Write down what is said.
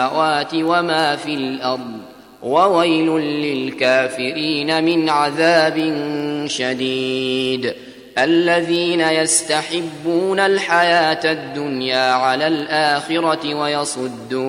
السماوات وما في الأرض وويل للكافرين من عذاب شديد. الذين يستحبون الحياة الدنيا على الآخرة ويصدون